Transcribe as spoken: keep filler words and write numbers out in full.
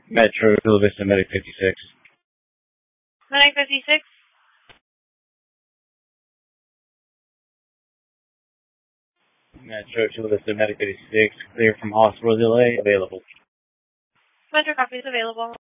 Metro Chula Vista Medic fifty-six. Medic fifty-six. Metro Chula Vista Medic fifty-six. Clear from hospital delay. Available. Metro copies available.